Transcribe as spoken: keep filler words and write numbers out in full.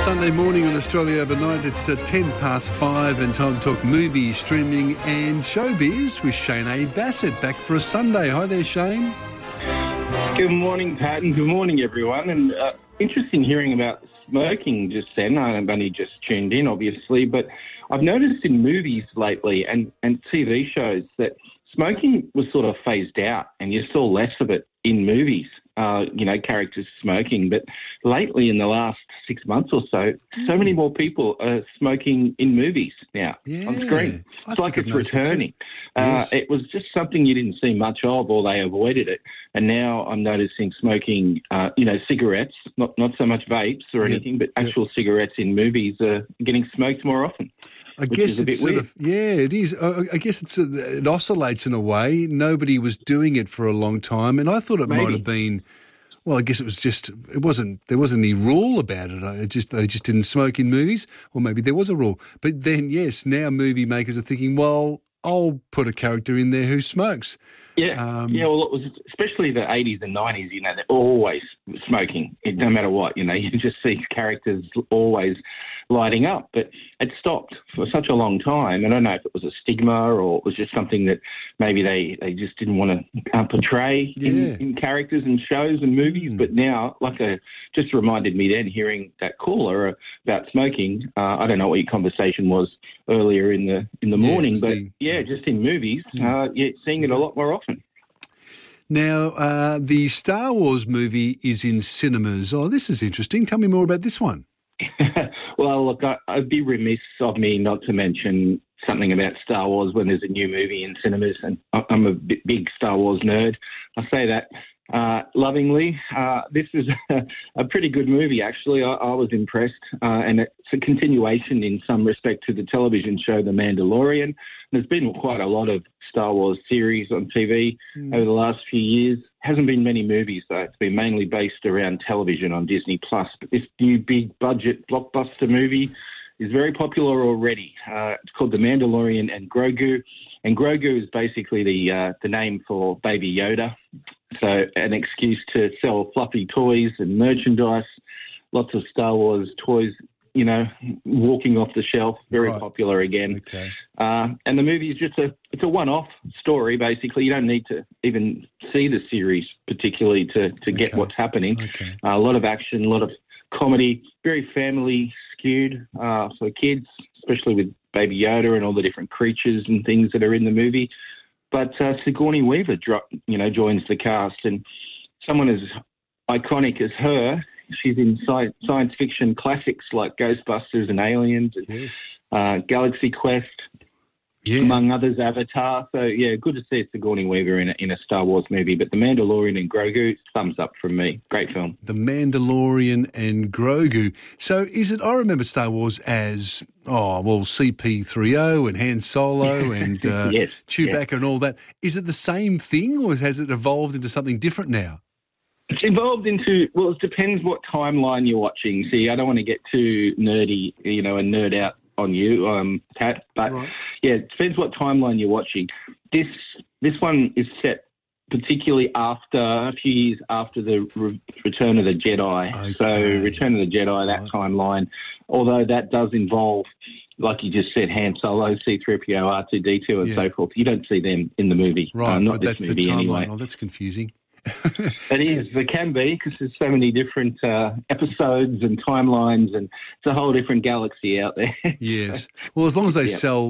Sunday morning on Australia Overnight. It's uh, ten past five and time to talk movies, streaming and showbiz with Shane A. Bassett back for a Sunday. Hi there, Shane. Good morning, Pat, and good morning, everyone. And uh, interesting hearing about smoking just then. I've only just tuned in, obviously, but I've noticed in movies lately and, and T V shows that smoking was sort of phased out and you saw less of it in movies, uh, you know, characters smoking. But lately, in the last six months or so, so many more people are smoking in movies now Yeah, on screen. It's I like think it's I've noticed it returning. too. Uh, Yes. it was just something you didn't see much of, or they avoided it. And now I'm noticing smoking, uh, you know, cigarettes, not not so much vapes or Yep, anything, but yep. actual cigarettes in movies are getting smoked more often. I which guess is a it's bit sort weird. of, yeah, it is. I, I guess it's a, it oscillates in a way. Nobody was doing it for a long time, and I thought it Maybe. might have been. Well, I guess it was just it wasn't there wasn't any rule about it. It just they just didn't smoke in movies, or maybe there was a rule. But then, yes, now movie makers are thinking, well, I'll put a character in there who smokes. Yeah, Um, yeah. Well, it was especially the eighties and nineties. You know, they're always smoking, no matter what. You know, you just see characters always lighting up. But it stopped for such a long time. I don't know if it was a stigma or it was just something that maybe they, they just didn't want to uh, portray Yeah. in, in characters and shows and movies. Mm. But now, like, a, just reminded me then hearing that caller about smoking. Uh, I don't know what your conversation was earlier in the in the Yeah, it morning, was but the- yeah, just in movies, Mm. uh, yeah, seeing it a lot more often. Now, uh, the Star Wars movie is in cinemas. Oh, this is interesting. Tell me more about this one. Well, look, I, I'd be remiss of me not to mention something about Star Wars when there's a new movie in cinemas, and I- I'm a bi- big Star Wars nerd. I say that uh, lovingly. Uh, this is a, a pretty good movie, actually. I, I was impressed, uh, and it's a continuation in some respect to the television show The Mandalorian. There's been quite a lot of Star Wars series on T V Mm. over the last few years. Hasn't been many movies, though. It's been mainly based around television on Disney Plus. But this new big budget blockbuster movie is very popular already. Uh, it's called The Mandalorian and Grogu. And Grogu is basically the uh, the name for Baby Yoda. So an excuse to sell fluffy toys and merchandise, lots of Star Wars toys, you know, walking off the shelf, very Right. popular again. Okay. Uh, and the movie is just a it's a one-off story, basically. You don't need to even see the series particularly to, to get Okay. what's happening. Okay. Uh, a lot of action, a lot of comedy, very family skewed uh, for kids, especially with Baby Yoda and all the different creatures and things that are in the movie. But uh, Sigourney Weaver, dro- you know, joins the cast, and someone as iconic as her. She's in sci- science fiction classics like Ghostbusters and Aliens and Yes. uh, Galaxy Quest, Yeah. among others, Avatar. So, yeah, good to see Sigourney Weaver in a, in a Star Wars movie. But The Mandalorian and Grogu, thumbs up from me. Great film. The Mandalorian and Grogu. So is it, I remember Star Wars as, oh, well, C P three O and Han Solo and uh, Yes, Chewbacca and all that. Is it the same thing or has it evolved into something different now? It's evolved into, well, it depends what timeline you're watching. See, I don't want to get too nerdy, you know, and nerd out on you, um, Pat, but Right. yeah, it depends what timeline you're watching. This this one is set particularly after, a few years after the Re- Return of the Jedi. Okay. So Return of the Jedi, that Right. timeline, although that does involve, like you just said, Han Solo, C three P O, R two D two and Yeah. so forth. You don't see them in the movie. Right, uh, not but this that's the movie timeline. anyway. Oh, that's confusing. It is. There can be because there's so many different uh, episodes and timelines, and it's a whole different galaxy out there. Yes. Well, as long as they Yeah. sell